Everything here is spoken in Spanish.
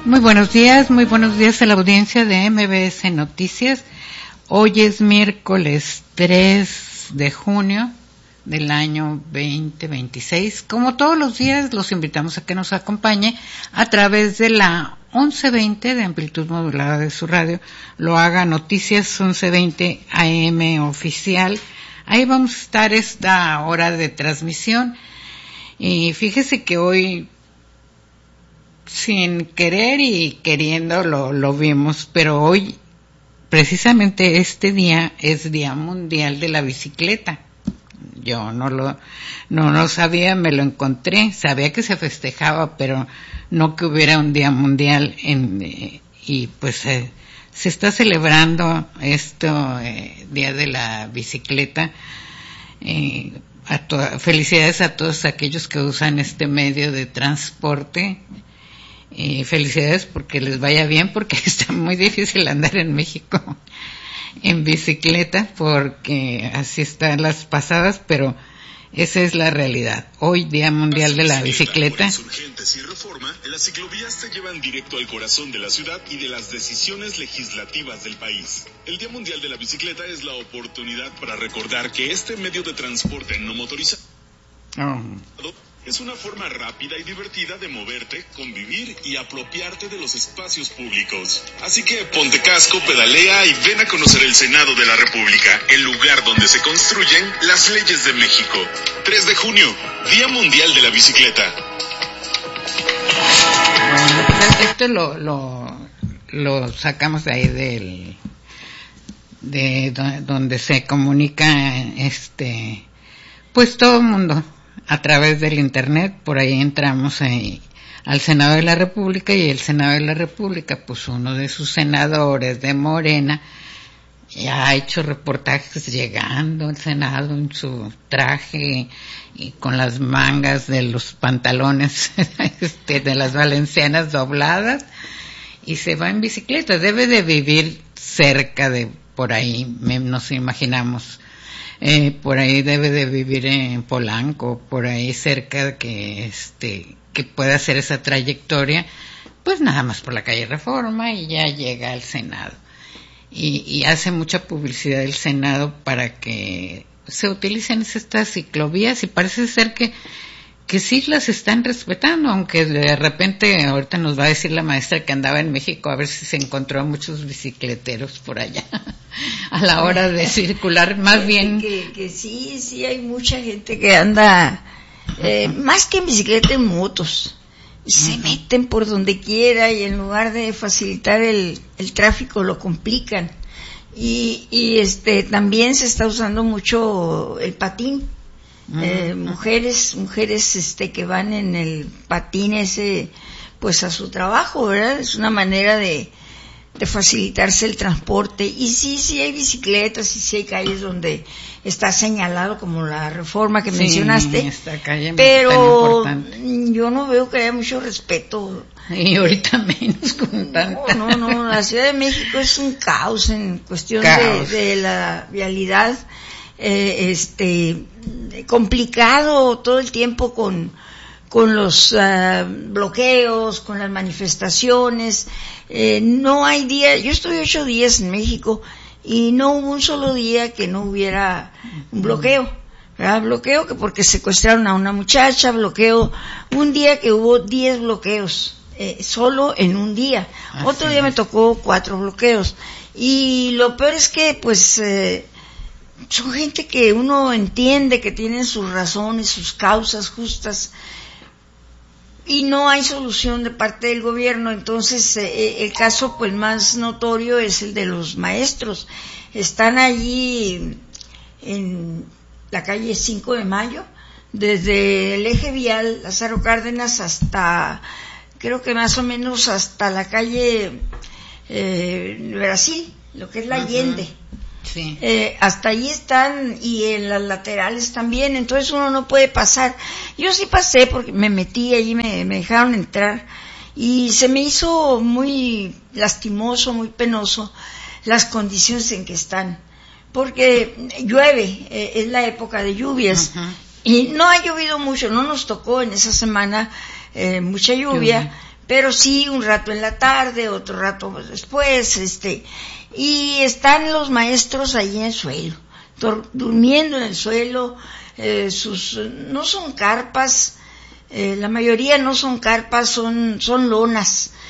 muy buenos días a la audiencia de MBS Noticias. Hoy es miércoles 3 de junio del año 2026. Como todos los días, los invitamos a que nos acompañe a través de la 1120 de amplitud modulada de su radio. Lo haga Noticias 1120 AM oficial. Ahí vamos a estar esta hora de transmisión. Y fíjese que hoy, sin querer y queriendo, lo vimos, pero hoy, precisamente este día, es Día Mundial de la Bicicleta. Yo no lo sabía, me lo encontré, sabía que se festejaba, pero no que hubiera un Día Mundial y pues se está celebrando Día de la Bicicleta. Felicidades a todos aquellos que usan este medio de transporte. Felicidades porque les vaya bien, porque está muy difícil andar en México en bicicleta, porque así están las pasadas, pero esa es la realidad. Hoy, Día Mundial de la Bicicleta. Por Insurgentes y Reforma, las ciclovías te llevan directo al corazón de la ciudad y de las decisiones legislativas del país. El Día Mundial de la Bicicleta es la oportunidad para recordar que este medio de transporte no motorizado es una forma rápida y divertida de moverte, convivir y apropiarte de los espacios públicos. Así que ponte casco, pedalea y ven a conocer el Senado de la República, el lugar donde se construyen las leyes de México. 3 de junio, Día Mundial de la Bicicleta. Bueno, pues esto lo sacamos de ahí donde se comunica pues todo el mundo a través del internet. Por ahí entramos al Senado de la República, y el Senado de la República, pues uno de sus senadores de Morena ya ha hecho reportajes llegando al Senado en su traje y con las mangas de los pantalones de las valencianas dobladas, y se va en bicicleta. Debe de vivir cerca de por ahí, nos imaginamos. Por ahí debe de vivir en Polanco, por ahí cerca, que pueda hacer esa trayectoria, pues nada más por la calle Reforma, y ya llega al Senado. Y hace mucha publicidad el Senado para que se utilicen estas ciclovías, y parece ser que sí las están respetando, aunque de repente ahorita nos va a decir la maestra que andaba en México a ver si se encontró a muchos bicicleteros por allá a la hora de circular. Más bien que sí hay mucha gente que anda más que en bicicleta, en motos. Se meten por donde quiera, y en lugar de facilitar el tráfico lo complican. Y también se está usando mucho el patín. Mujeres que van en el patín ese, pues a su trabajo, ¿verdad? Es una manera de facilitarse el transporte. Y sí hay bicicletas, y sí hay calles donde está señalado, como la Reforma que mencionaste, esta calle, pero yo no veo que haya mucho respeto. Y ahorita menos con tanta. No, la Ciudad de México es un caos en cuestión de la vialidad. Complicado todo el tiempo con los bloqueos, con las manifestaciones. No hay día. Yo estuve 8 días en México y no hubo un solo día que no hubiera un bloqueo, ¿verdad? Bloqueo que porque secuestraron a una muchacha, bloqueo un día que hubo 10 bloqueos solo en un día. Otro día me tocó 4 bloqueos, y lo peor es que pues son gente que uno entiende que tienen sus razones, sus causas justas, y no hay solución de parte del gobierno. Entonces el caso pues más notorio es el de los maestros. Están allí en la calle 5 de Mayo, desde el eje vial Lázaro Cárdenas hasta, creo que más o menos hasta la calle Brasil, lo que es la Allende. Sí. Hasta ahí están, y en las laterales también. Entonces uno no puede pasar. Yo sí pasé porque me metí allí, me dejaron entrar, y se me hizo muy lastimoso, muy penoso las condiciones en que están, porque llueve, es la época de lluvias. Y no ha llovido mucho, no nos tocó en esa semana mucha lluvia, pero sí un rato en la tarde, otro rato después, y están los maestros ahí en el suelo, durmiendo en el suelo, no son carpas, la mayoría no son carpas, son lonas,